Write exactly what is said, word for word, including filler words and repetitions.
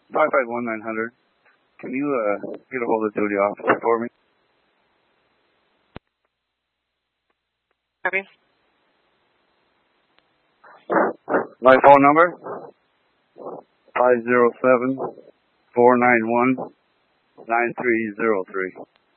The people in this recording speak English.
five five one nine hundred. Can you uh, get a hold of duty officer for me? Copy. My phone number? five zero seven, four nine one, nine three zero three.